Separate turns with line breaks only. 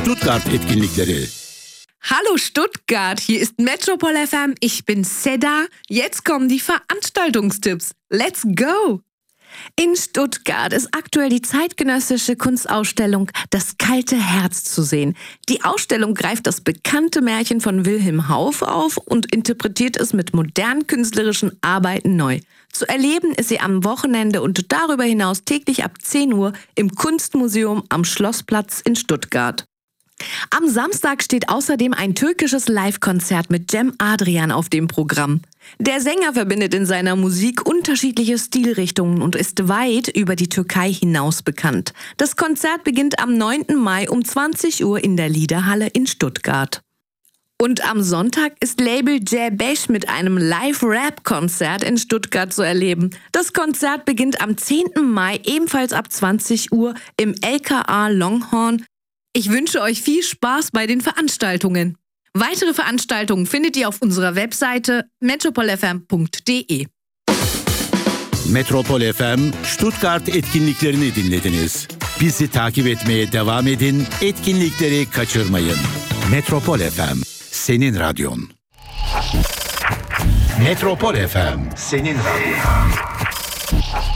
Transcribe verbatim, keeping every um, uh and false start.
Stuttgart etkinlikleri.
Hallo Stuttgart, hier ist Metropol F M, ich bin Seda. Jetzt kommen die Veranstaltungstipps. Let's go! In Stuttgart ist aktuell die zeitgenössische Kunstausstellung Das kalte Herz zu sehen. Die Ausstellung greift das bekannte Märchen von Wilhelm Hauff auf und interpretiert es mit modernen künstlerischen Arbeiten neu. Zu erleben ist sie am Wochenende und darüber hinaus täglich ab zehn Uhr im Kunstmuseum am Schlossplatz in Stuttgart. Am Samstag steht außerdem ein türkisches Live-Konzert mit Cem Adrian auf dem Programm. Der Sänger verbindet in seiner Musik unterschiedliche Stilrichtungen und ist weit über die Türkei hinaus bekannt. Das Konzert beginnt am neunten Mai um zwanzig Uhr in der Liederhalle in Stuttgart. Und am Sonntag ist Label Cebeş mit einem Live-Rap-Konzert in Stuttgart zu erleben. Das Konzert beginnt am zehnten Mai ebenfalls ab zwanzig Uhr im L K A Longhorn. Ich wünsche euch viel Spaß bei den Veranstaltungen. Weitere Veranstaltungen findet ihr auf unserer Webseite metropol f m punkt d e.
Metropol F M Stuttgart etkinliklerini dinlediniz. Bizi takip etmeye devam edin, etkinlikleri kaçırmayın. Metropol F M, senin radyon. Metropol F M, senin radyon.